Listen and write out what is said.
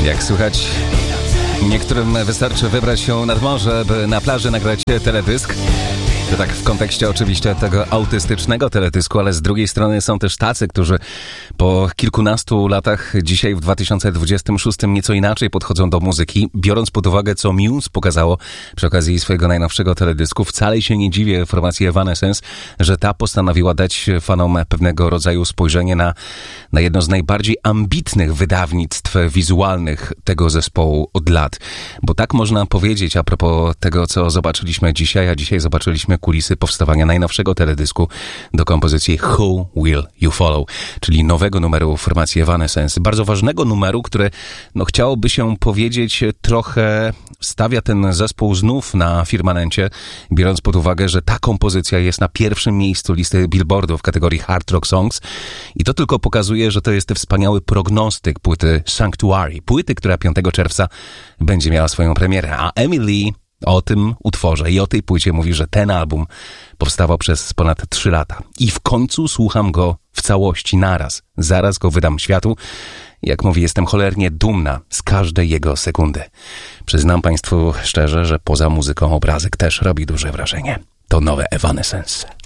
Jak słychać, niektórym wystarczy wybrać się nad morze, by na plaży nagrać teledysk. To tak w kontekście oczywiście tego autystycznego teledysku, ale z drugiej strony są też tacy, którzy po kilkunastu latach, dzisiaj w 2026 nieco inaczej podchodzą do muzyki. Biorąc pod uwagę, co Muse pokazało przy okazji swojego najnowszego teledysku, wcale się nie dziwię formacji Evanescence, że ta postanowiła dać fanom pewnego rodzaju spojrzenie na jedno z najbardziej ambitnych wydawnictw wizualnych tego zespołu od lat. Bo tak można powiedzieć a propos tego, co zobaczyliśmy dzisiaj, a dzisiaj zobaczyliśmy kulisy powstawania najnowszego teledysku do kompozycji Who Will You Follow, czyli nowego numeru formacji Evanescence. Bardzo ważnego numeru, który, chciałoby się powiedzieć, trochę stawia ten zespół znów na firmamencie, biorąc pod uwagę, że ta kompozycja jest na pierwszym miejscu listy Billboardu w kategorii Hard Rock Songs i to tylko pokazuje, że to jest wspaniały prognostyk płyty Sanctuary, płyty, która 5 czerwca będzie miała swoją premierę, a Emily o tym utworze i o tej płycie mówi, że ten album powstawał przez ponad 3 lata. I w końcu słucham go w całości naraz. Zaraz go wydam światu. Jak mówi, jestem cholernie dumna z każdej jego sekundy. Przyznam Państwu szczerze, że poza muzyką obrazek też robi duże wrażenie. To nowe Evanescence.